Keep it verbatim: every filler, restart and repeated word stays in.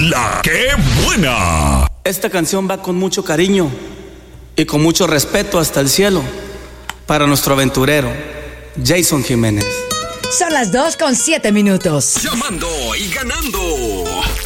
La que buena. Esta canción va con mucho cariño y con mucho respeto hasta el cielo para nuestro aventurero, Jason Jiménez. Son las dos con siete minutos. Llamando y ganando.